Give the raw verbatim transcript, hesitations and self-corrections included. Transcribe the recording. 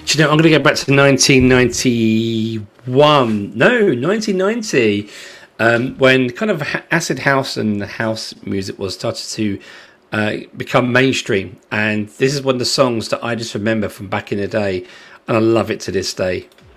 Do you know, I'm going to go back to nineteen ninety-one. No, nineteen ninety. Um, when kind of acid house and house music was started to uh, become mainstream. And this is one of the songs that I just remember from back in the day. And I love it to this day.